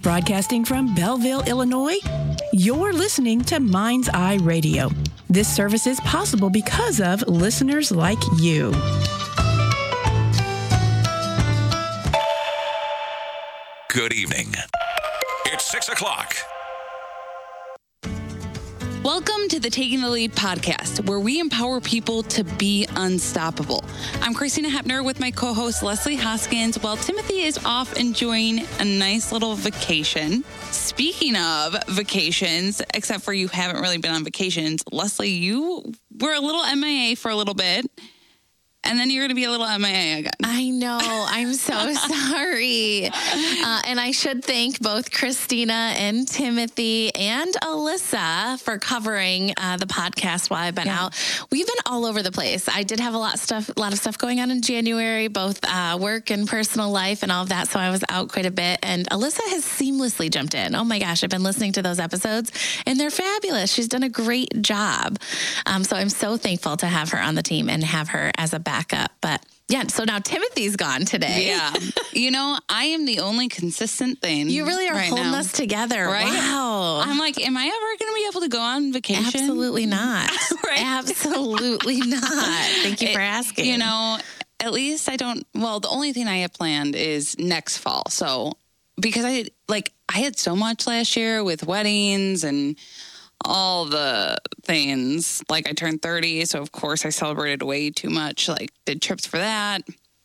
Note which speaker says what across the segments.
Speaker 1: Broadcasting from Belleville, Illinois, you're listening to Mind's Eye Radio. This service is possible because of listeners like you.
Speaker 2: Good evening. It's 6 o'clock.
Speaker 3: Welcome to the Taking the Lead podcast, where we empower people to be unstoppable. I'm Christina Hepner with my co-host Leslie Hoskins, while Timothy is off enjoying a nice little vacation. Speaking of vacations, except for you haven't really been on vacations, Leslie, you were a little MIA for a little bit. And then you're going to be a little MIA again.
Speaker 4: I know. I'm so sorry. And I should thank both Christina and Timothy and Alyssa for covering the podcast while I've been out. We've been all over the place. I did have a lot of stuff going on in January, both work and personal life and all of that. So I was out quite a bit. And Alyssa has seamlessly jumped in. Oh my gosh, I've been listening to those episodes and they're fabulous. She's done a great job. So I'm so thankful to have her on the team and have her as a backup. But yeah, so now Timothy's gone today.
Speaker 3: Yeah. You know, I am the only consistent thing.
Speaker 4: You really are holding us together.
Speaker 3: Right?
Speaker 4: Wow.
Speaker 3: I'm like, am I ever going to be able to go on vacation?
Speaker 4: Absolutely not.
Speaker 3: Right?
Speaker 4: Absolutely not. Thank you for asking.
Speaker 3: You know, at least I don't, well, the only thing I have planned is next fall. So, because I had so much last year with weddings and all the things. Like I turned 30, so of course I celebrated way too much, like did trips for that.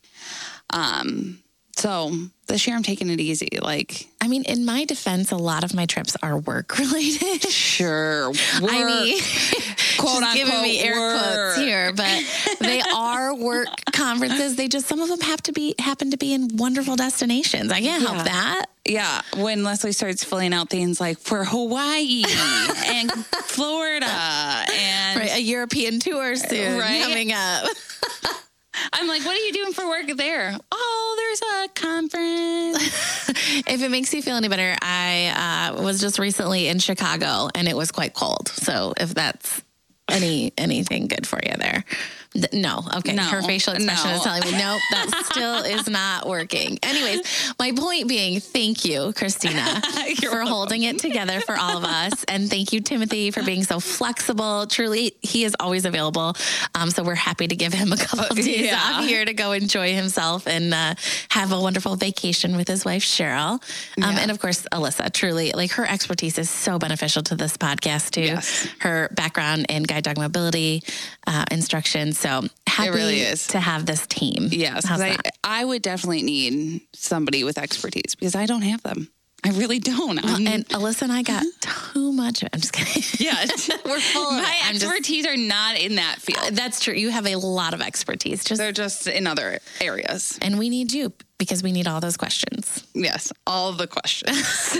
Speaker 3: So this year I'm taking it easy. Like,
Speaker 4: I mean, in my defense, a lot of my trips are work related.
Speaker 3: Sure.
Speaker 4: I mean,
Speaker 3: quote unquote,
Speaker 4: giving me air
Speaker 3: work.
Speaker 4: quotes here, but they are work conferences. They just, some of them happen to be in wonderful destinations. I can't help that.
Speaker 3: Yeah. When Leslie starts filling out things like for Hawaii and Florida and
Speaker 4: a European tour soon coming up.
Speaker 3: I'm like, what are you doing for work there? Oh, there's a conference.
Speaker 4: If it makes you feel any better, I was just recently in Chicago and it was quite cold. So if that's anything good for you there. No. Okay.
Speaker 3: No,
Speaker 4: her facial expression is telling me, nope, that still is not working. Anyways, my point being, thank you, Christina, for holding it together for all of us. And thank you, Timothy, for being so flexible. Truly, he is always available. So we're happy to give him a couple of days off here to go enjoy himself and have a wonderful vacation with his wife, Cheryl. And of course, Alyssa, truly, like her expertise is so beneficial to this podcast too.
Speaker 3: Yes.
Speaker 4: Her background in guide dog mobility, instruction. So happy
Speaker 3: it really is
Speaker 4: to have this team.
Speaker 3: Yes, because I would definitely need somebody with expertise because I don't have them. I really don't.
Speaker 4: And Alyssa and I got too much. I'm just kidding.
Speaker 3: Yeah,
Speaker 4: we're full of
Speaker 3: my expertise are not in that field.
Speaker 4: That's true. You have a lot of expertise.
Speaker 3: They're just in other areas.
Speaker 4: And we need you because we need all those questions.
Speaker 3: Yes, all the questions.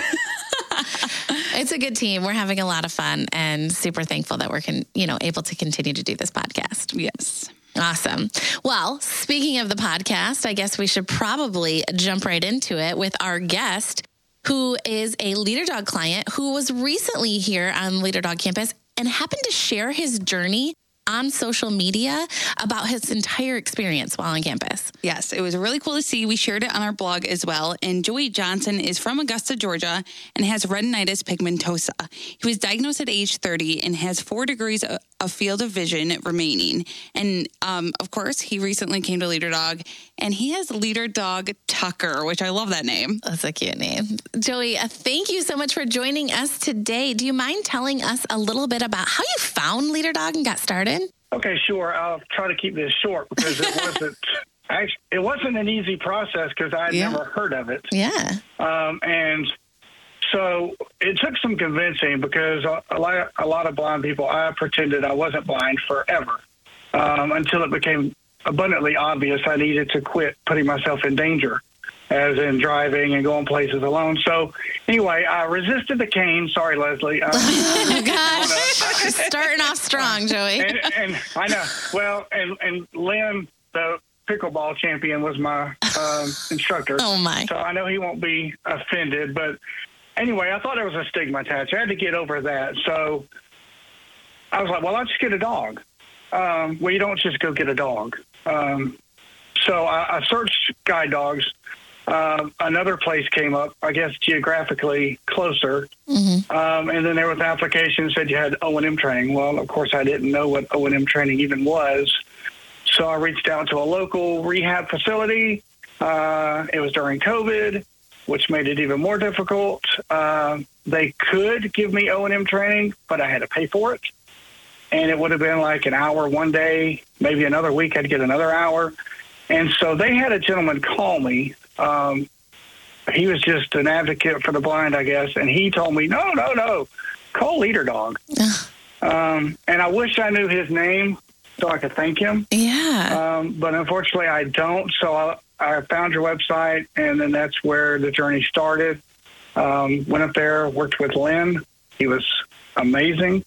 Speaker 4: It's a good team. We're having a lot of fun and super thankful that we're able to continue to do this podcast.
Speaker 3: Yes.
Speaker 4: Awesome. Well, speaking of the podcast, I guess we should probably jump right into it with our guest, who is a Leader Dog client who was recently here on Leader Dog campus and happened to share his journey on social media about his entire experience while on campus.
Speaker 3: Yes, it was really cool to see. We shared it on our blog as well. And Joey Johnson is from Augusta, Georgia, and has retinitis pigmentosa. He was diagnosed at age 30 and has 4 degrees of field of vision remaining. And of course, he recently came to Leader Dog, and he has Leader Dog Tucker, which I love that name.
Speaker 4: That's a cute name. Joey, thank you so much for joining us today. Do you mind telling us a little bit about how you found Leader Dog and got started?
Speaker 5: Okay, sure. I'll try to keep this short because it wasn't an easy process because I had never heard of it.
Speaker 4: Yeah.
Speaker 5: And so it took some convincing because a lot of blind people, I pretended I wasn't blind forever until it became abundantly obvious I needed to quit putting myself in danger, as in driving and going places alone. So anyway, I resisted the cane. Sorry, Leslie.
Speaker 4: Oh, gosh. Starting off strong, Joey.
Speaker 5: And I know. Well, and Lynn, the pickleball champion, was my instructor.
Speaker 4: Oh, my.
Speaker 5: So I know he won't be offended. But anyway, I thought there was a stigma attached. I had to get over that. So I was like, well, I'll just get a dog. Well, you don't just go get a dog. So I searched guide dogs another place came up, I guess geographically closer. And then there was an application that said you had O&M training. Well, of course, I didn't know what O&M training even was. So I reached out to a local rehab facility. It was during COVID, which made it even more difficult. They could give me O&M training, but I had to pay for it. And it would have been like an hour one day, maybe another week I'd get another hour. And so they had a gentleman call me. He was just an advocate for the blind, I guess. And he told me, no, call Leader Dog. And I wish I knew his name so I could thank him.
Speaker 4: Yeah.
Speaker 5: But unfortunately I don't. So I found your website, and then that's where the journey started. Went up there, worked with Lynn. He was amazing.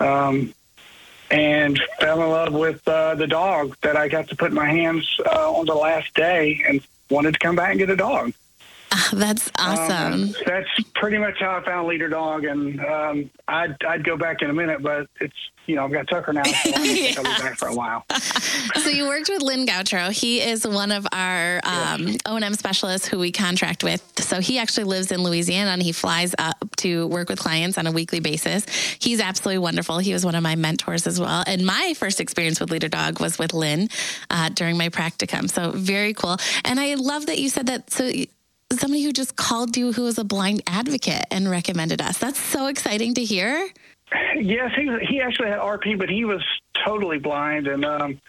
Speaker 5: And fell in love with the dog that I got to put in my hands on the last day, and wanted to come back and get a dog.
Speaker 4: That's awesome.
Speaker 5: That's pretty much how I found Leader Dog, and I'd go back in a minute, but it's, I've got Tucker now, so I'll be back for a while.
Speaker 4: So you worked with Lynn Gautreaux. He is one of our O&M specialists who we contract with. So he actually lives in Louisiana, and he flies up to work with clients on a weekly basis. He's absolutely wonderful. He was one of my mentors as well. And my first experience with Leader Dog was with Lynn during my practicum. So very cool. And I love that you said that. So somebody who just called you who was a blind advocate and recommended us. That's so exciting to hear.
Speaker 5: Yes, he actually had RP, but he was totally blind. And,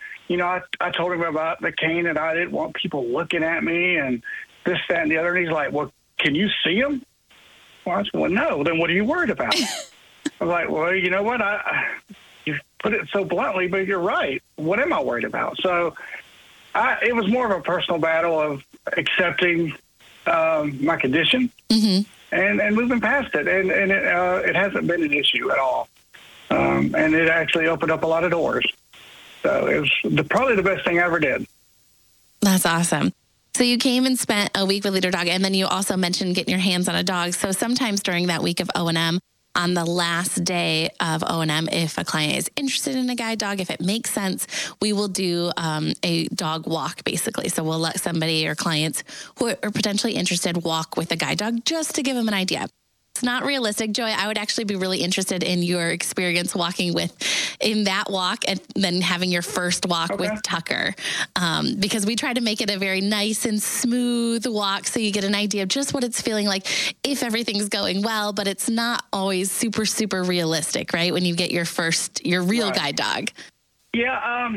Speaker 5: I told him about the cane, and I didn't want people looking at me and this, that, and the other. And he's like, well, can you see him? Well, I said, well, no. Then what are you worried about? I was like, well, you know what? You put it so bluntly, but you're right. What am I worried about? So it was more of a personal battle of accepting my condition. And moving past it, and it hasn't been an issue at all, and it actually opened up a lot of doors. So it was probably the best thing I ever did.
Speaker 4: That's awesome. So you came and spent a week with Leader Dog, and then you also mentioned getting your hands on a dog. So sometimes during that week of O&M, on the last day of O&M, if a client is interested in a guide dog, if it makes sense, we will do a dog walk, basically. So we'll let somebody or clients who are potentially interested walk with a guide dog just to give them an idea. It's not realistic. Joy, I would actually be really interested in your experience walking in that walk and then having your first walk with Tucker, because we try to make it a very nice and smooth walk so you get an idea of just what it's feeling like if everything's going well, but it's not always super, super realistic, right? When you get your real guide dog. Yeah.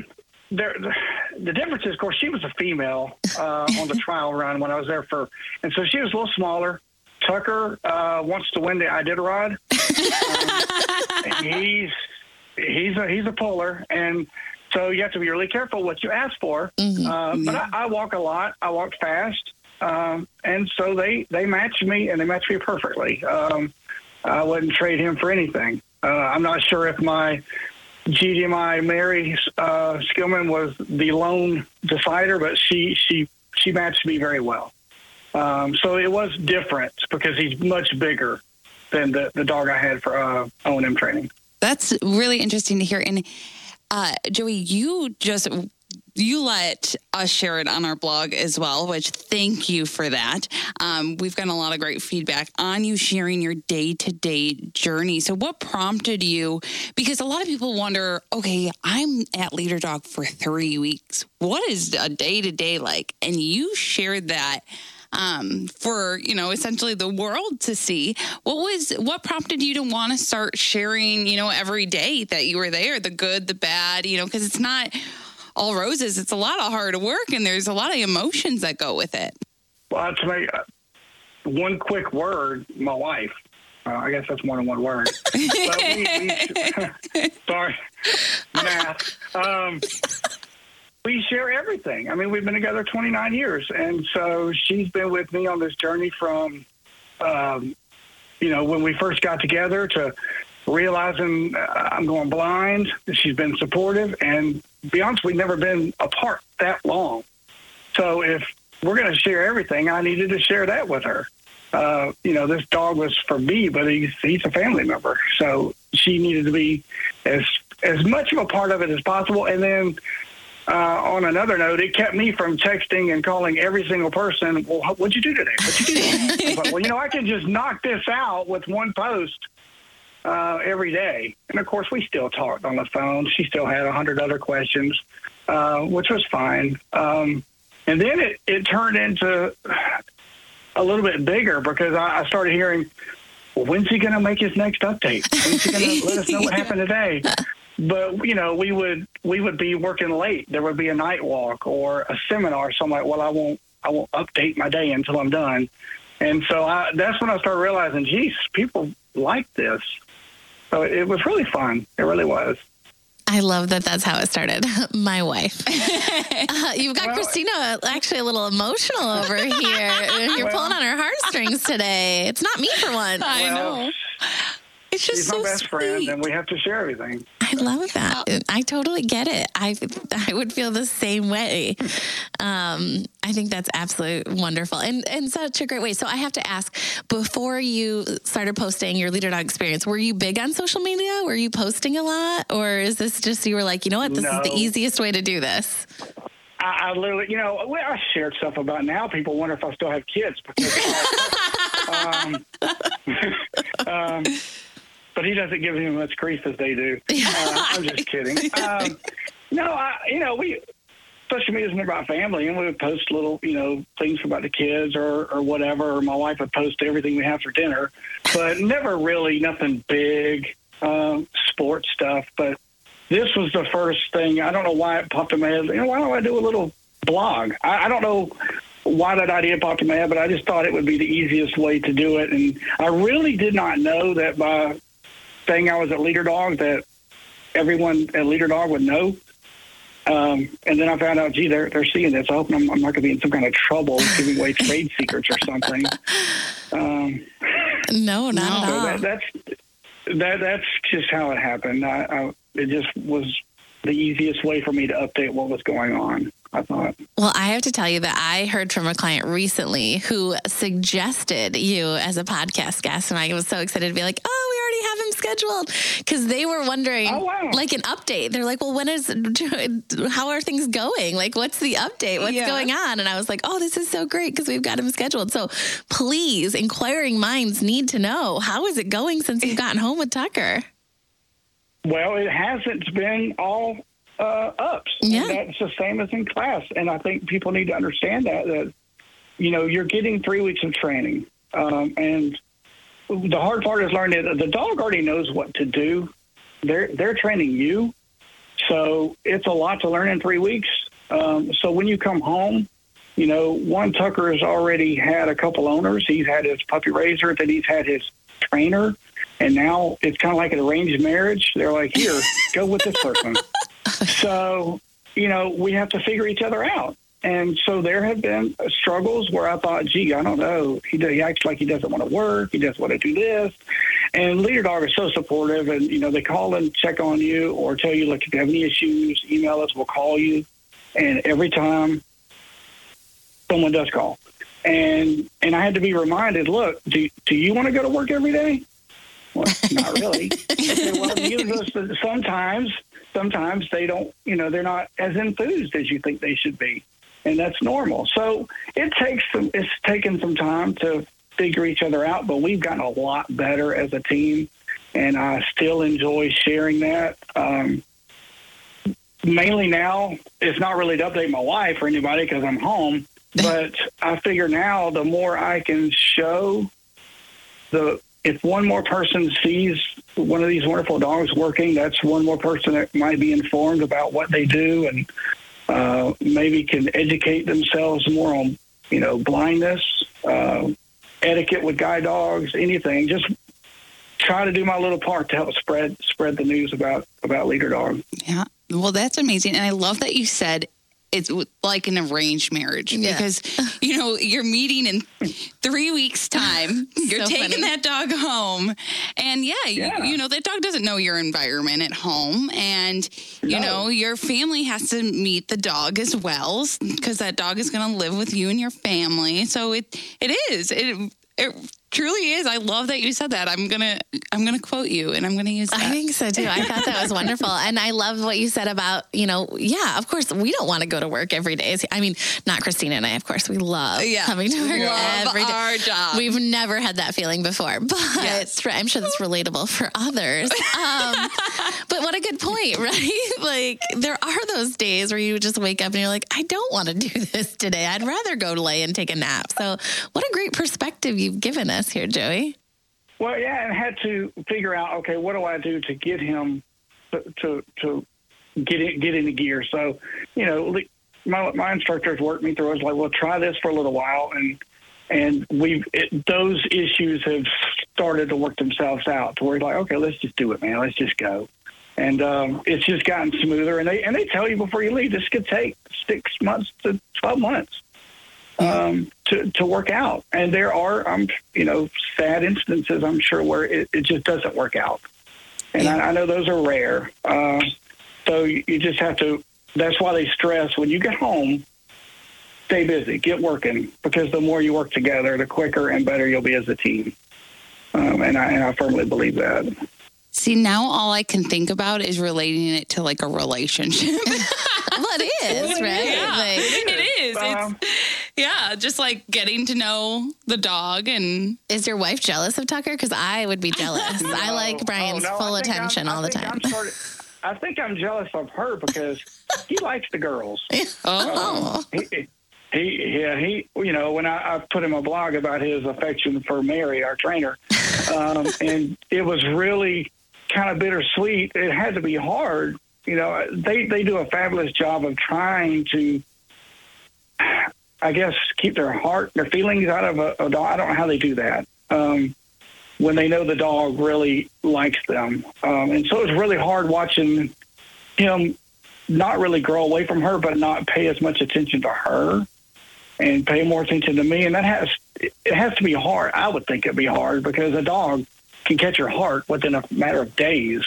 Speaker 5: The difference is, of course, she was a female on the trial run when I was there and so she was a little smaller. Tucker wants to win the Iditarod. He's a puller, and so you have to be really careful what you ask for. But I walk a lot. I walk fast, and so they match me, and they match me perfectly. I wouldn't trade him for anything. I'm not sure if my GDMI Mary Skillman was the lone decider, but she matched me very well. So it was different because he's much bigger than the dog I had for O&M training.
Speaker 3: That's really interesting to hear. And Joey, you let us share it on our blog as well, which thank you for that. We've gotten a lot of great feedback on you sharing your day-to-day journey. So what prompted you? Because a lot of people wonder, okay, I'm at Leader Dog for 3 weeks. What is a day-to-day like? And you shared that for, essentially the world to see. What prompted you to want to start sharing, every day that you were there, the good, the bad, because it's not all roses. It's a lot of hard work, and there's a lot of emotions that go with it.
Speaker 5: Well, to me, one quick word, my wife. I guess that's more than one word. Sorry, math. We share everything. I mean, we've been together 29 years, and so she's been with me on this journey from, when we first got together to realizing I'm going blind. She's been supportive, and to be honest, we've never been apart that long. So if we're going to share everything, I needed to share that with her. This dog was for me, but he's a family member, so she needed to be as much of a part of it as possible. And then on another note, it kept me from texting and calling every single person. Well, what'd you do today? What'd you do today? I was like, well, I can just knock this out with one post every day. And of course, we still talked on the phone. She still had 100 other questions, which was fine. And then it turned into a little bit bigger because I started hearing, well, when's he going to make his next update? When's he going to let us know what happened today? But, we would be working late. There would be a night walk or a seminar. So I'm like, well, I won't update my day until I'm done. And so that's when I started realizing, geez, people like this. So it was really fun. It really was.
Speaker 4: I love that that's how it started. My wife. You've got Christina actually a little emotional over here. You're pulling on her heartstrings today. It's not me for once.
Speaker 3: I know. It's just
Speaker 5: she's
Speaker 3: so
Speaker 5: my best
Speaker 3: sweet.
Speaker 5: friend, and we have to share everything.
Speaker 4: I love that. I totally get it. I would feel the same way. I think that's absolutely wonderful and such a great way. So I have to ask, before you started posting your Leader Dog experience, were you big on social media? Were you posting a lot? Or is this just, you were like, you know what, this is the easiest way to do this?
Speaker 5: I literally, I shared stuff about now. People wonder if I still have kids. Because, but he doesn't give me as much grief as they do. I'm just kidding. Social media is more about family, and we would post little, things about the kids or whatever. Or my wife would post everything we have for dinner, but never really nothing big, sports stuff. But this was the first thing. I don't know why it popped in my head. Why don't I do a little blog? I don't know why that idea popped in my head, but I just thought it would be the easiest way to do it. And I really did not know that by saying I was at Leader Dog that everyone at Leader Dog would know. And then I found out, gee, they're seeing this. I hope I'm not going to be in some kind of trouble giving away trade secrets or something.
Speaker 4: No, not at all.
Speaker 5: That's just how it happened. It just was the easiest way for me to update what was going on, I thought.
Speaker 4: Well, I have to tell you that I heard from a client recently who suggested you as a podcast guest, and I was so excited to be like, oh, we already have him scheduled, because they were wondering, like, an update. They're like, well, how are things going? Like, what's the update? What's going on? And I was like, oh, this is so great because we've got him scheduled. So please, inquiring minds need to know, how is it going since you've gotten home with Tucker?
Speaker 5: Well, it hasn't been all ups.
Speaker 4: Yeah.
Speaker 5: And that's the same as in class. And I think people need to understand that you're getting 3 weeks of training. And the hard part is learning that the dog already knows what to do. They're training you. So it's a lot to learn in 3 weeks. So when you come home, one, Tucker has already had a couple owners. He's had his puppy raiser, then he's had his trainer. And now it's kind of like an arranged marriage. They're like, here, go with this person. So, we have to figure each other out. And so there have been struggles where I thought, gee, I don't know. He acts like he doesn't want to work. He doesn't want to do this. And Leader Dog is so supportive. And, they call and check on you or tell you, look, if you have any issues, email us, we'll call you. And every time someone does call. And I had to be reminded, look, do you want to go to work every day? Well, not really. Okay, well, sometimes they don't, they're not as enthused as you think they should be. And that's normal. So it's taken some time to figure each other out, but we've gotten a lot better as a team. And I still enjoy sharing that. Mainly now, it's not really to update my wife or anybody because I'm home, but I figure now the more I can show if one more person sees one of these wonderful dogs working, that's one more person that might be informed about what they do and maybe can educate themselves more on, blindness, etiquette with guide dogs, anything. Just try to do my little part to help spread the news about Leader Dog.
Speaker 3: Yeah. Well, that's amazing. And I love that you said it's like an arranged marriage because, you're meeting in 3 weeks' time. You're so taking that dog home. And that dog doesn't know your environment at home. And, your family has to meet the dog as well because that dog is going to live with you and your family. So it truly is. I love that you said that. I'm gonna quote you, and I'm gonna use that.
Speaker 4: I think so too. I thought that was wonderful. And I love what you said about, of course, we don't want to go to work every day. I mean, not Christina and I, of course, we love coming to work every day.
Speaker 3: Our job.
Speaker 4: We've never had that feeling before, but I'm sure that's relatable for others. But what a good point, right? Like, there are those days where you just wake up and you're like, I don't want to do this today. I'd rather go lay and take a nap. So what a great perspective you've given us here, Joey.
Speaker 5: Well, yeah, and had to figure out, okay, what do I do to get him to get into gear? So, my instructors worked me through. I was like, well, try this for a little while, and those issues have started to work themselves out to where it's like, okay, let's just do it, man. Let's just go. And it's just gotten smoother. And they tell you before you leave, this could take 6 months to 12 months to work out. And there are, sad instances, I'm sure, where it just doesn't work out. And I know those are rare. So you just have to, that's why they stress when you get home, stay busy, get working, because the more you work together, the quicker and better you'll be as a team. And I firmly believe that.
Speaker 3: See, now all I can think about is relating it to like a relationship.
Speaker 4: Well, it is, right?
Speaker 3: Yeah, it is. Just like getting to know the dog. And
Speaker 4: is your wife jealous of Tucker? Because I would be jealous. No. I like Brian's full attention all the time.
Speaker 5: I think I'm jealous of her because he likes the girls.
Speaker 3: Oh.
Speaker 5: He when I put in my blog about his affection for Mary, our trainer, and it was really kind of bittersweet. It had to be hard. They do a fabulous job of trying to, I guess, keep their feelings out of a dog. I don't know how they do that. When they know the dog really likes them. And so it's really hard watching him not really grow away from her, but not pay as much attention to her and pay more attention to me. And it has to be hard. I would think it'd be hard because a dog can catch your heart within a matter of days.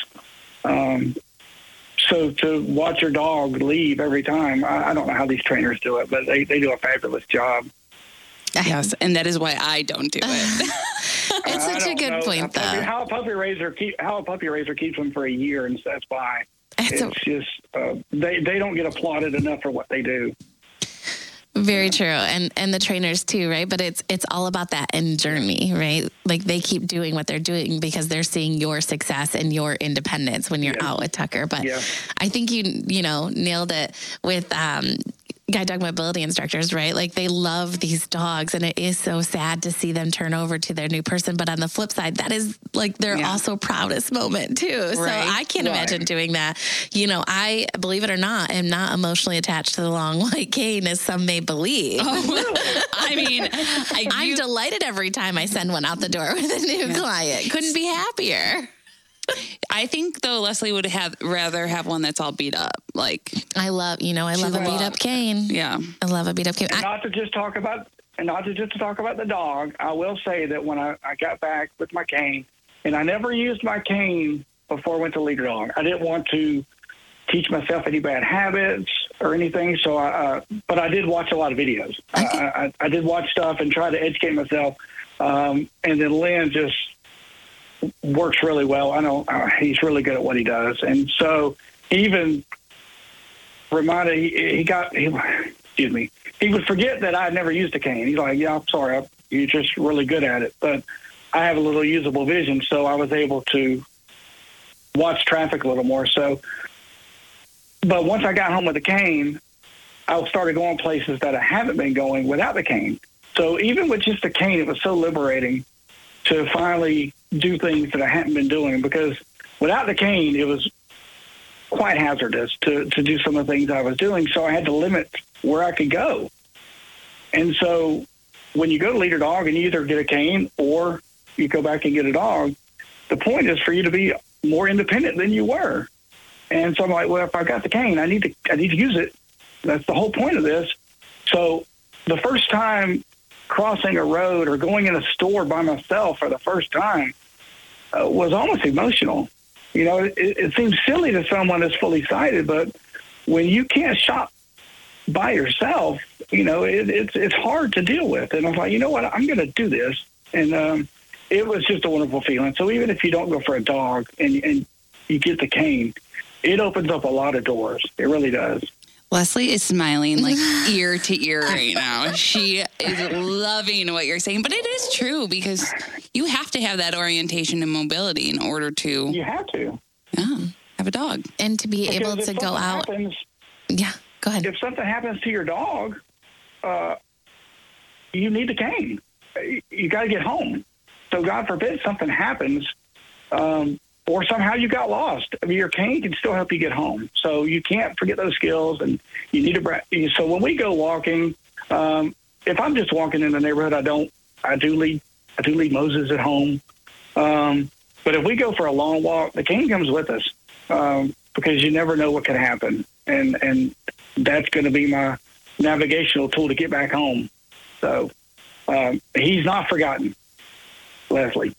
Speaker 5: So to watch your dog leave every time, I don't know how these trainers do it, but they do a fabulous job.
Speaker 3: Yes, and that is why I don't do it.
Speaker 4: It's such a good point, though.
Speaker 5: How a puppy raiser keeps them for a year and says bye. It's just they don't get applauded enough for what they do.
Speaker 4: Very true. And the trainers too, right? But it's all about that end journey, right? Like they keep doing what they're doing because they're seeing your success and your independence when you're out with Tucker. But I think you nailed it with guide dog mobility instructors, right? Like they love these dogs and it is so sad to see them turn over to their new person. But on the flip side, that is like their also proudest moment too. Right. So I can't imagine doing that. I, believe it or not, am not emotionally attached to the long white cane as some may believe.
Speaker 3: Oh, really? I mean,
Speaker 4: I'm delighted every time I send one out the door with a new client. Couldn't be happier.
Speaker 3: I think though Leslie would rather have one that's all beat up. Like
Speaker 4: I love a beat up cane.
Speaker 3: Yeah,
Speaker 4: I love a beat up cane.
Speaker 5: Not to just talk about the dog. I will say that when I got back with my cane, and I never used my cane before I went to leader dog. I didn't want to teach myself any bad habits or anything. So but I did watch a lot of videos. Okay. I did watch stuff and try to educate myself. And then Lynn just works really well. I know he's really good at what he does. And so even reminded, he would forget that I had never used a cane. He's like, yeah, I'm sorry. You're just really good at it. But I have a little usable vision. So I was able to watch traffic a little more. So, but once I got home with the cane, I started going places that I haven't been going without the cane. So even with just the cane, it was so liberating to finally do things that I hadn't been doing, because without the cane, it was quite hazardous to do some of the things I was doing. So I had to limit where I could go. And so when you go to leader dog and you either get a cane or you go back and get a dog, the point is for you to be more independent than you were. And so I'm like, well, if I got the cane, I need to use it. That's the whole point of this. So the first time crossing a road or going in a store by myself for the first time was almost emotional. It seems silly to someone that's fully sighted, but when you can't shop by yourself, it's hard to deal with. And I was like, you know what, I'm going to do this. And it was just a wonderful feeling. So even if you don't go for a dog and you get the cane, it opens up a lot of doors. It really does.
Speaker 3: Leslie is smiling like ear to ear right now. She is loving what you're saying, but it is true because you have to have that orientation and mobility in order to.
Speaker 5: You have to.
Speaker 3: Yeah, have a dog.
Speaker 4: And to be able to go out. Yeah, go ahead.
Speaker 5: If something happens to your dog, you need the cane. You got to get home. So God forbid something happens, or somehow you got lost. I mean, your cane can still help you get home. So you can't forget those skills, and you need to. So when we go walking, if I'm just walking in the neighborhood, I do leave Moses at home. But if we go for a long walk, the cane comes with us because you never know what can happen, and that's going to be my navigational tool to get back home. So he's not forgotten, Leslie.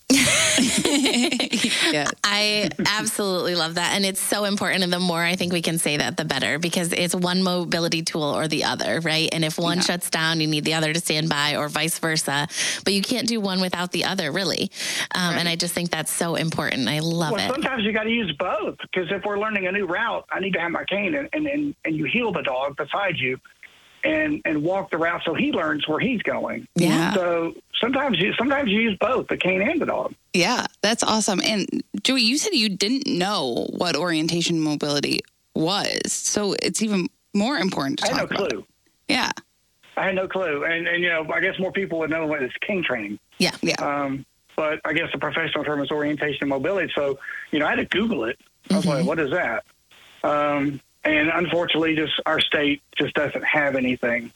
Speaker 4: Yeah. I absolutely love that. And it's so important. And the more I think we can say that, the better, because it's one mobility tool or the other, right? And if one shuts down, you need the other to stand by, or vice versa. But you can't do one without the other, really. Right. And I just think that's so important. I love it.
Speaker 5: Sometimes you got to use both, because if we're learning a new route, I need to have my cane and you heel the dog beside you and walk the route so he learns where he's going.
Speaker 3: Yeah.
Speaker 5: So sometimes you use both, the cane and the dog.
Speaker 3: Yeah, that's awesome. And Joey, you said you didn't know what orientation mobility was, so it's even more important to talk about.
Speaker 5: I had no clue.
Speaker 3: Yeah.
Speaker 5: I had no clue. And I guess more people would know what is cane training.
Speaker 4: Yeah.
Speaker 3: Yeah.
Speaker 5: But I guess the professional term is orientation and mobility. So, I had to Google it. I was like, what is that? And unfortunately, just our state just doesn't have anything.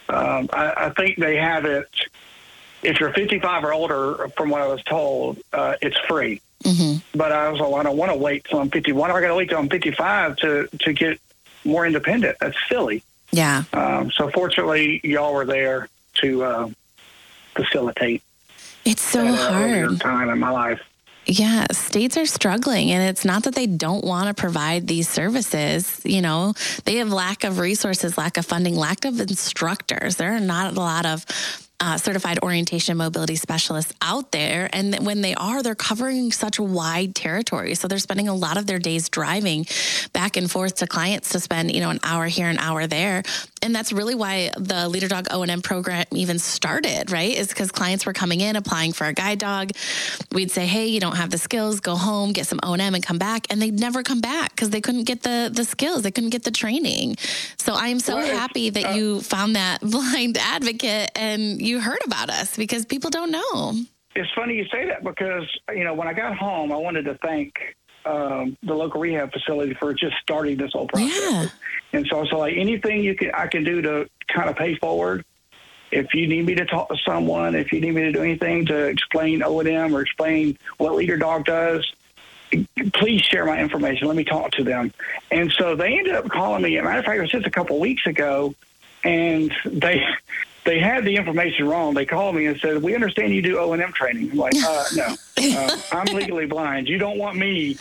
Speaker 5: I think they have it. If you're 55 or older, from what I was told, it's free. Mm-hmm. But I was like, I don't want to wait till I'm 50. Why do I got to wait till I'm 55 to get more independent? That's silly.
Speaker 4: Yeah.
Speaker 5: So fortunately, y'all were there to facilitate.
Speaker 4: It's so hard.
Speaker 5: Time in my life.
Speaker 4: Yeah, states are struggling, and it's not that they don't want to provide these services. They have lack of resources, lack of funding, lack of instructors. There are not a lot of certified orientation and mobility specialists out there. And when they are, they're covering such wide territory. So they're spending a lot of their days driving back and forth to clients to spend, an hour here, an hour there. And that's really why the Leader Dog O&M program even started, right? Is because clients were coming in, applying for a guide dog. We'd say, hey, you don't have the skills, go home, get some O&M and come back. And they'd never come back because they couldn't get the skills. They couldn't get the training. So I am so happy that you found that blind advocate and you heard about us, because people don't know.
Speaker 5: It's funny you say that, because, when I got home, I wanted to thank the local rehab facility for just starting this whole process.
Speaker 4: Yeah.
Speaker 5: And so it's like anything I can do to kind of pay forward. If you need me to talk to someone, if you need me to do anything to explain O&M or explain what Leader Dog does, please share my information. Let me talk to them. And so they ended up calling me. As a matter of fact, it was just a couple of weeks ago, and they had the information wrong. They called me and said, we understand you do O&M training. I'm like, no, I'm legally blind. You don't want me.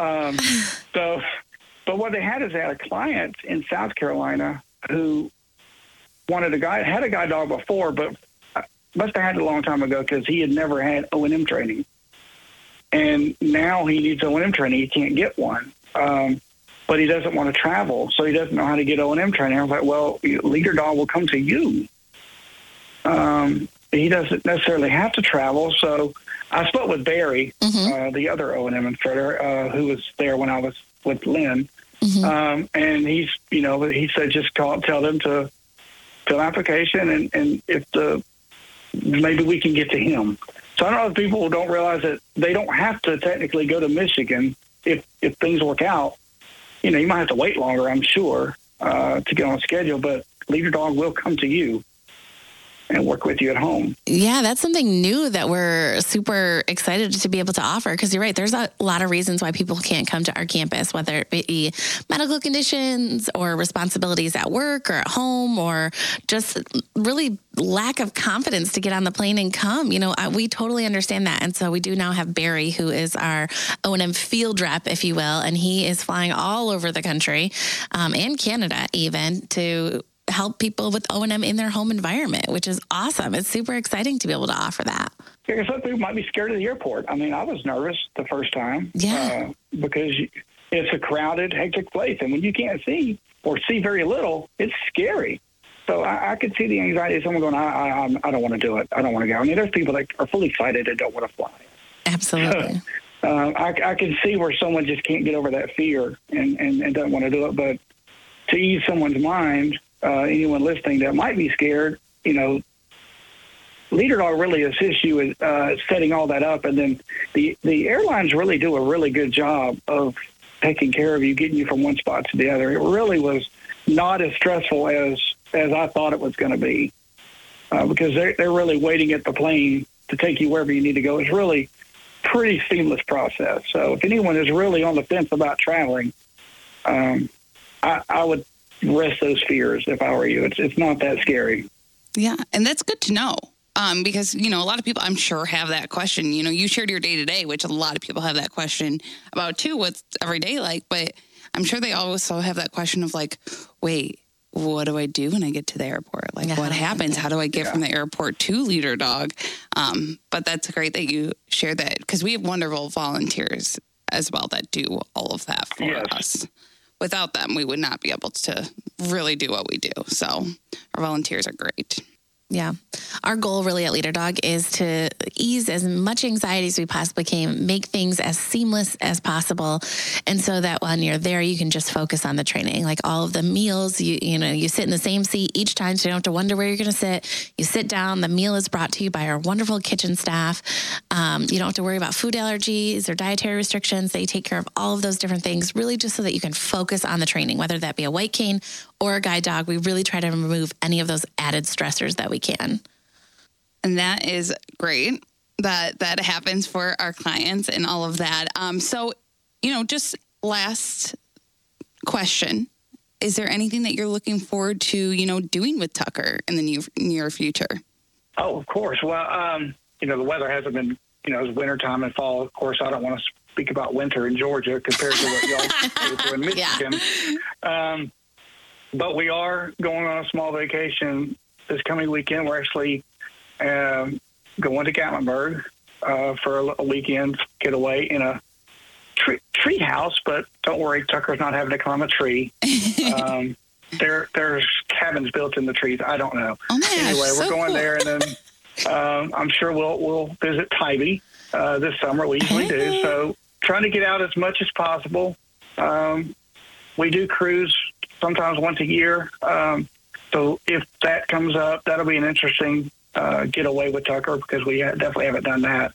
Speaker 5: But what they had is they had a client in South Carolina who had a guide dog before, but must have had it a long time ago because he had never had O&M training. And now he needs O&M training. He can't get one. But he doesn't want to travel, so he doesn't know how to get O&M training. I was like, well, Leader Dog will come to you. He doesn't necessarily have to travel. So I spoke with Barry, the other O&M instructor, who was there when I was with Lynn. Mm-hmm. And he said, just tell them to fill an application, and maybe we can get to him. So I don't know if people don't realize that they don't have to technically go to Michigan if things work out. You might have to wait longer, I'm sure, to get on schedule, but Leader Dog will come to you and work with you at home.
Speaker 4: Yeah, that's something new that we're super excited to be able to offer, because you're right, there's a lot of reasons why people can't come to our campus, whether it be medical conditions or responsibilities at work or at home, or just really lack of confidence to get on the plane and come. We totally understand that. And so we do now have Barry, who is our O&M field rep, if you will, and he is flying all over the country and Canada even to help people with O&M in their home environment, which is awesome. It's super exciting to be able to offer that.
Speaker 5: Because some people might be scared of the airport. I mean, I was nervous the first time.
Speaker 4: Yeah.
Speaker 5: Because it's a crowded, hectic place. And when you can't see or see very little, it's scary. So I could see the anxiety of someone going, I don't want to do it. I don't want to go. I mean, there's people that are fully excited and don't want to fly.
Speaker 4: Absolutely.
Speaker 5: I can see where someone just can't get over that fear and doesn't want to do it. But to ease someone's mind, anyone listening that might be scared, Leader Dog really assists you with setting all that up. And then the airlines really do a really good job of taking care of you, getting you from one spot to the other. It really was not as stressful as I thought it was going to be because they're really waiting at the plane to take you wherever you need to go. It's really pretty seamless process. So if anyone is really on the fence about traveling, I would rest those fears if I were you. It's not that scary.
Speaker 3: Yeah, and that's good to know. Because, a lot of people, I'm sure, have that question. You shared your day-to-day, which a lot of people have that question about, too, what's every day like. But I'm sure they also have that question of, like, wait, what do I do when I get to the airport? Like, what happens? How do I get from the airport to Leader Dog? But that's great that you share that, because we have wonderful volunteers as well that do all of that for us. Without them, we would not be able to really do what we do. So our volunteers are great.
Speaker 4: Yeah. Our goal really at Leader Dog is to ease as much anxiety as we possibly can, make things as seamless as possible. And so that when you're there, you can just focus on the training, like all of the meals, you sit in the same seat each time. So you don't have to wonder where you're going to sit. You sit down, the meal is brought to you by our wonderful kitchen staff. You don't have to worry about food allergies or dietary restrictions. They take care of all of those different things, really just so that you can focus on the training, whether that be a white cane or a guide dog. We really try to remove any of those added stressors that we can.
Speaker 3: And that is great that happens for our clients and all of that. So, just last question. Is there anything that you're looking forward to, doing with Tucker in the near future?
Speaker 5: Oh, of course. Well, the weather hasn't been, it's wintertime and fall. Of course, I don't want to speak about winter in Georgia compared to what y'all do in Michigan. Yeah. But we are going on a small vacation this coming weekend. We're actually going to Gatlinburg for a weekend getaway in a tree house. But don't worry, Tucker's not having to climb a tree. There's cabins built in the trees. I don't know.
Speaker 3: Oh my gosh,
Speaker 5: anyway, we're
Speaker 3: so
Speaker 5: going
Speaker 3: cool.
Speaker 5: there, and then I'm sure we'll visit Tybee this summer. We usually do. So trying to get out as much as possible. We do cruise sometimes once a year. So if that comes up, that'll be an interesting getaway with Tucker because we definitely haven't done that.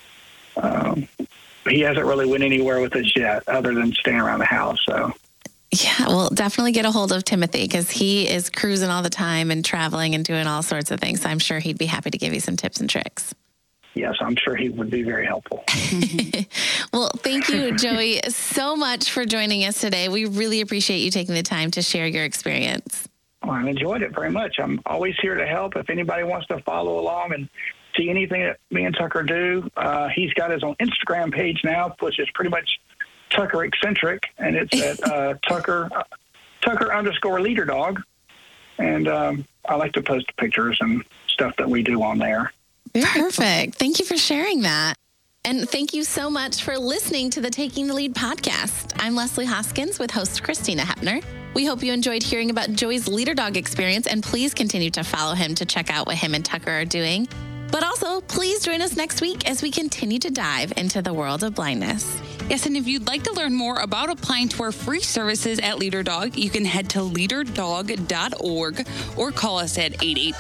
Speaker 5: He hasn't really went anywhere with us yet other than staying around the house. So.
Speaker 4: Yeah, well, definitely get a hold of Timothy because he is cruising all the time and traveling and doing all sorts of things. So I'm sure he'd be happy to give you some tips and tricks.
Speaker 5: Yes, I'm sure he would be very helpful.
Speaker 4: Well, thank you, Joey, so much for joining us today. We really appreciate you taking the time to share your experience.
Speaker 5: Well, I enjoyed it very much. I'm always here to help. If anybody wants to follow along and see anything that me and Tucker do, he's got his own Instagram page now, which is pretty much Tucker Eccentric, and it's at Tucker _Leader Dog. And I like to post pictures and stuff that we do on there.
Speaker 4: Perfect. Thank you for sharing that. And thank you so much for listening to the Taking the Lead podcast. I'm Leslie Hoskins with host Christina Hepner. We hope you enjoyed hearing about Joey's Leader Dog experience, and please continue to follow him to check out what him and Tucker are doing. But also, please join us next week as we continue to dive into the world of blindness.
Speaker 3: Yes, and if you'd like to learn more about applying to our free services at Leader Dog, you can head to leaderdog.org or call us at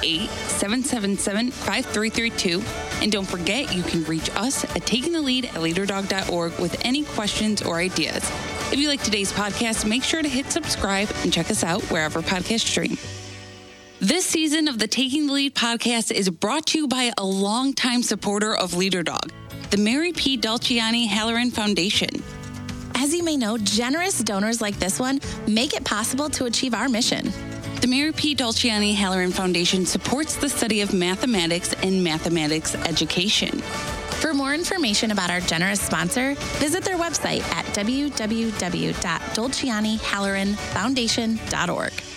Speaker 3: 888-777-5332. And don't forget, you can reach us at takingthelead@leaderdog.org with any questions or ideas. If you like today's podcast, make sure to hit subscribe and check us out wherever podcasts stream. This season of the Taking the Lead podcast is brought to you by a longtime supporter of Leader Dog, the Mary P. Dolciani Halloran Foundation.
Speaker 4: As you may know, generous donors like this one make it possible to achieve our mission.
Speaker 3: The Mary P. Dolciani Halloran Foundation supports the study of mathematics and mathematics education.
Speaker 4: For more information about our generous sponsor, visit their website at www.dolcianihalloranfoundation.org.